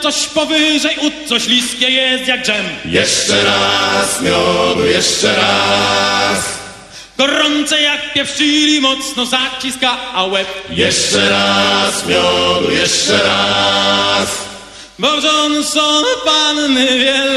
coś powyżej ud, co śliskie jest jak dżem. Jeszcze raz miodu, jeszcze raz. Gorące jak pieprz chili, mocno zaciska, a łeb. Jeszcze raz miodu, jeszcze raz. Bo Johnson panny wielkie